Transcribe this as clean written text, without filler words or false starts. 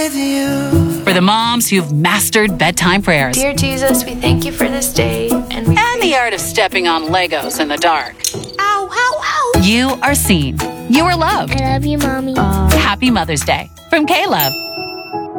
with you. For the moms who've mastered bedtime prayers. Dear Jesus, we thank you for this day. And the art of stepping on Legos in the dark. Ow, ow, ow. You are seen. You are loved. I love you, Mommy. Happy Mother's Day from K-Love.